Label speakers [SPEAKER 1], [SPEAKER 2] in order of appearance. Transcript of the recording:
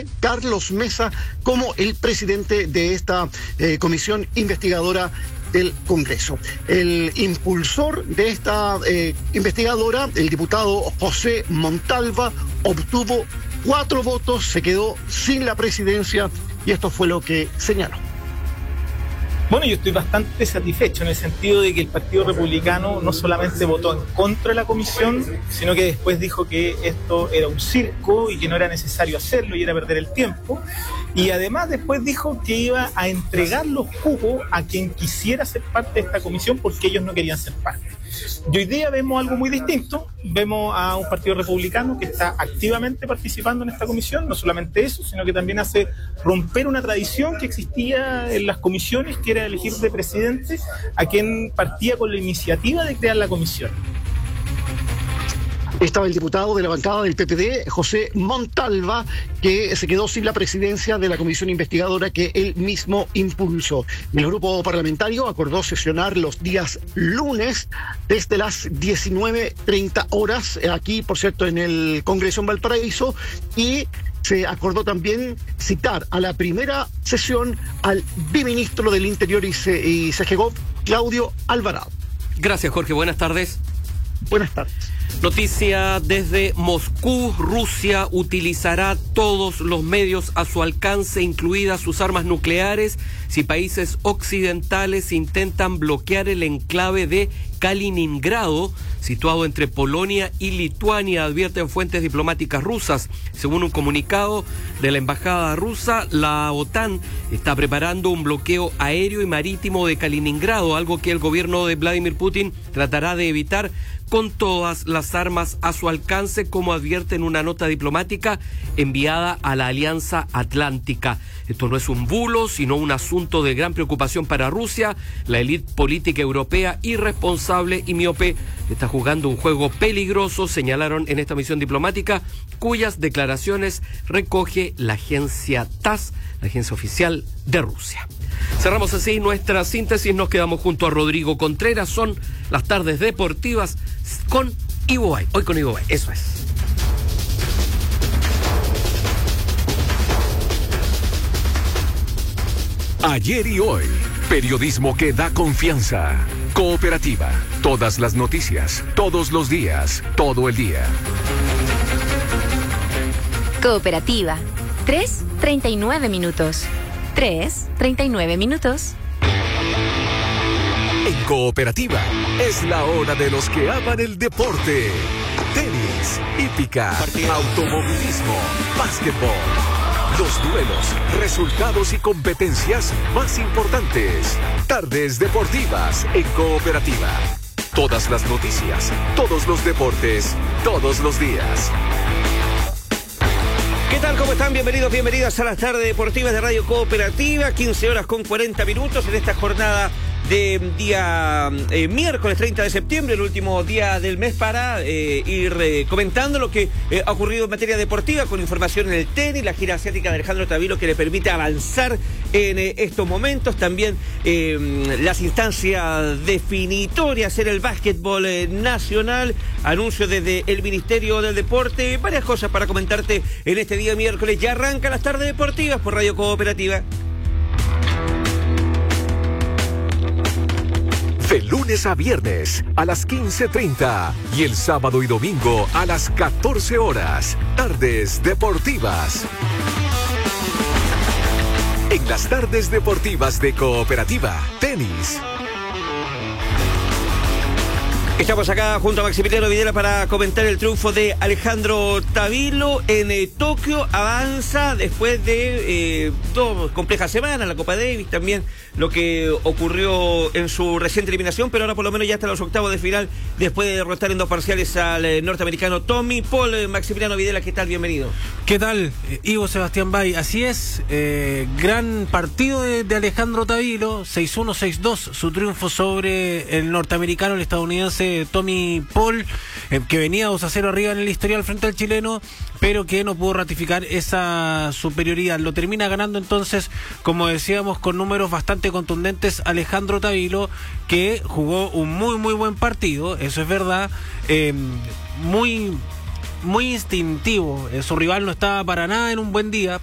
[SPEAKER 1] de Carlos Mesa como el presidente de esta comisión investigadora del Congreso. El impulsor de esta investigadora, el diputado José Montalva, obtuvo 4 votos, se quedó sin la presidencia y esto fue lo que señaló.
[SPEAKER 2] Bueno, yo estoy bastante satisfecho en el sentido de que el Partido Republicano no solamente votó en contra de la comisión, sino que después dijo que esto era un circo y que no era necesario hacerlo y era perder el tiempo. Y además después dijo que iba a entregar los cupos a quien quisiera ser parte de esta comisión porque ellos no querían ser parte. Y hoy día vemos algo muy distinto, vemos a un partido republicano que está activamente participando en esta comisión, no solamente eso, sino que también hace romper una tradición que existía en las comisiones, que era elegir de presidente a quien partía con la iniciativa de crear la comisión.
[SPEAKER 1] Estaba el diputado de la bancada del PPD, José Montalva, que se quedó sin la presidencia de la comisión investigadora que él mismo impulsó. El grupo parlamentario acordó sesionar los días lunes desde las 19:30 horas, aquí, por cierto, en el Congreso en Valparaíso, y se acordó también citar a la primera sesión al biministro del Interior y CGGOV, Claudio Alvarado.
[SPEAKER 3] Gracias, Jorge. Buenas tardes.
[SPEAKER 1] Buenas tardes.
[SPEAKER 3] Noticia desde Moscú. Rusia utilizará todos los medios a su alcance, incluidas sus armas nucleares, si países occidentales intentan bloquear el enclave de Kaliningrado, situado entre Polonia y Lituania, advierten fuentes diplomáticas rusas. Según un comunicado de la embajada rusa, la OTAN está preparando un bloqueo aéreo y marítimo de Kaliningrado, algo que el gobierno de Vladimir Putin tratará de evitar con todas las armas a su alcance, como advierte en una nota diplomática enviada a la Alianza Atlántica. Esto no es un bulo, sino un asunto de gran preocupación para Rusia. La élite política europea, irresponsable y miope, está jugando un juego peligroso, señalaron en esta misión diplomática, cuyas declaraciones recoge la agencia TASS, la agencia oficial de Rusia. Cerramos así nuestra síntesis, nos quedamos junto a Rodrigo Contreras. Son las tardes deportivas con Ivo Bay. Hoy con Ivo Bay, eso es.
[SPEAKER 4] Ayer y hoy, periodismo que da confianza. Cooperativa, todas las noticias, todos los días, todo el día.
[SPEAKER 5] Cooperativa, 3:39 minutos. 3:39 minutos.
[SPEAKER 4] En Cooperativa, es la hora de los que aman el deporte. Tenis, hípica, automovilismo, básquetbol. Los duelos, resultados y competencias más importantes. Tardes deportivas en Cooperativa. Todas las noticias, todos los deportes, todos los días.
[SPEAKER 6] ¿Qué tal? ¿Cómo están? Bienvenidas a las tardes deportivas de Radio Cooperativa. 15 horas con 40 minutos en esta jornada de día miércoles 30 de septiembre, el último día del mes, para ir comentando lo que ha ocurrido en materia deportiva, con información en el tenis, la gira asiática de Alejandro Tavilo que le permite avanzar en estos momentos, también las instancias definitorias en el básquetbol nacional, anuncio desde el Ministerio del Deporte, varias cosas para comentarte en este día miércoles. Ya arranca las tardes deportivas por Radio Cooperativa.
[SPEAKER 4] De lunes a viernes a las 15:30 y el sábado y domingo a las 14 horas. Tardes deportivas. En las tardes deportivas de Cooperativa, tenis.
[SPEAKER 6] Estamos acá junto a Maximiliano Videla para comentar el triunfo de Alejandro Tavilo en Tokio. Avanza después de 2 complejas semanas, la Copa Davis, también lo que ocurrió en su reciente eliminación, pero ahora por lo menos ya está en los octavos de final después de derrotar en 2 parciales al norteamericano Tommy Paul. Maximiliano Videla, ¿qué tal? Bienvenido.
[SPEAKER 7] ¿Qué tal? Ivo Sebastián Bay, así es, gran partido de Alejandro Tavilo, 6-1, 6-2, su triunfo sobre el norteamericano, el estadounidense Tommy Paul, que venía 2-0 arriba en el historial frente al chileno, pero que no pudo ratificar esa superioridad. Lo termina ganando entonces, como decíamos, con números bastante contundentes Alejandro Tavilo, que jugó un muy buen partido, eso es verdad, muy instintivo. Su rival no estaba para nada en un buen día,